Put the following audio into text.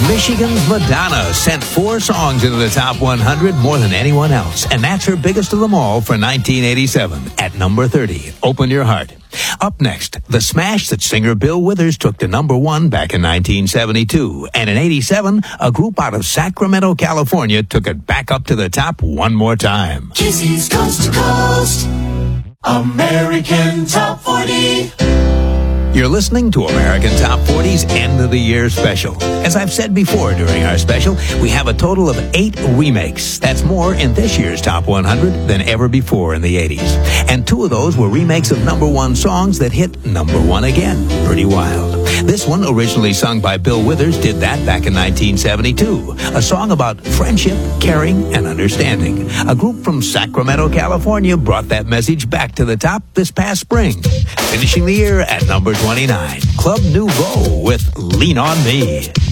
Michigan's Madonna sent 4 songs into the top 100, more than anyone else. And that's her biggest of them all for 1987 at number 30. Open Your Heart. Up next, the smash that singer Bill Withers took to number 1 back in 1972. And in 87, a group out of Sacramento, California took it back up to the top one more time. Kisses Coast to Coast, American Top 40. You're listening to American Top 40's End of the Year Special. As I've said before during our special, we have a total of 8 remakes. That's more in this year's Top 100 than ever before in the 80s. And 2 of those were remakes of number 1 songs that hit number 1 again. Pretty wild. This one, originally sung by Bill Withers, did that back in 1972. A song about friendship, caring, and understanding. A group from Sacramento, California brought that message back to the top this past spring. Finishing the year at number 29, Club Nouveau with Lean on Me.